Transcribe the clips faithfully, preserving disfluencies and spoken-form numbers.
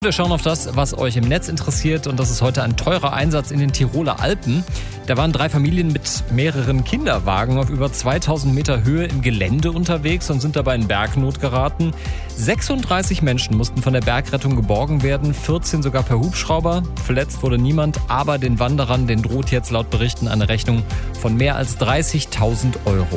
Wir schauen auf das, was euch im Netz interessiert, und das ist heute ein teurer Einsatz in den Tiroler Alpen. Da waren drei Familien mit mehreren Kinderwagen auf über zweitausend Meter Höhe im Gelände unterwegs und sind dabei in Bergnot geraten. sechsunddreißig Menschen mussten von der Bergrettung geborgen werden, vierzehn sogar per Hubschrauber. Verletzt wurde niemand, aber den Wanderern, denen droht jetzt laut Berichten eine Rechnung von mehr als dreißigtausend Euro.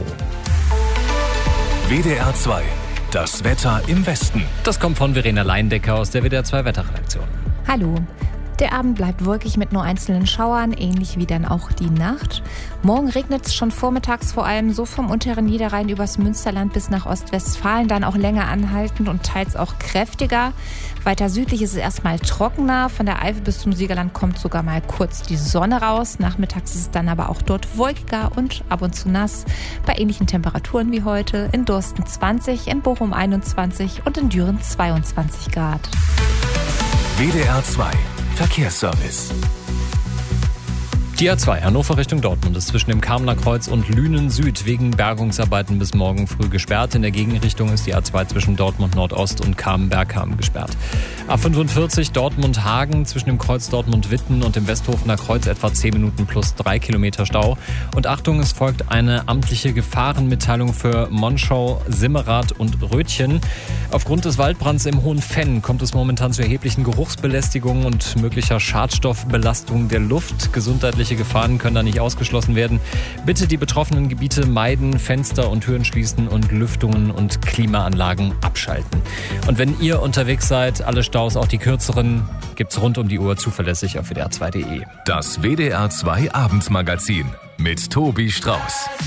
W D R zwei. Das Wetter im Westen. Das kommt von Verena Leindecker aus der W D R zwei Wetterredaktion. Hallo. Der Abend bleibt wolkig mit nur einzelnen Schauern, ähnlich wie dann auch die Nacht. Morgen regnet es schon vormittags vor allem so vom unteren Niederrhein übers Münsterland bis nach Ostwestfalen, dann auch länger anhaltend und teils auch kräftiger. Weiter südlich ist es erstmal trockener, von der Eifel bis zum Siegerland kommt sogar mal kurz die Sonne raus. Nachmittags ist es dann aber auch dort wolkiger und ab und zu nass. Bei ähnlichen Temperaturen wie heute, in Dorsten zwanzig, in Bochum einundzwanzig und in Düren zweiundzwanzig Grad. W D R zwei. Verkehrsservice. Die A zwei Hannover Richtung Dortmund ist zwischen dem Kamener Kreuz und Lünen Süd wegen Bergungsarbeiten bis morgen früh gesperrt. In der Gegenrichtung ist die A zwei zwischen Dortmund Nordost und Kamen-Bergkamen gesperrt. A fünfundvierzig Dortmund-Hagen zwischen dem Kreuz Dortmund-Witten und dem Westhofener Kreuz etwa zehn Minuten plus drei Kilometer Stau. Und Achtung, es folgt eine amtliche Gefahrenmitteilung für Monschau, Simmerath und Rötchen. Aufgrund des Waldbrands im Hohen Fenn kommt es momentan zu erheblichen Geruchsbelästigungen und möglicher Schadstoffbelastung der Luft. Gesundheitliche Gefahren können da nicht ausgeschlossen werden. Bitte die betroffenen Gebiete meiden, Fenster und Türen schließen und Lüftungen und Klimaanlagen abschalten. Und wenn ihr unterwegs seid, alle Staus, auch die kürzeren, gibt's rund um die Uhr zuverlässig auf W D R zwei Punkt de. Das W D R zwei Abendmagazin mit Tobi Strauß.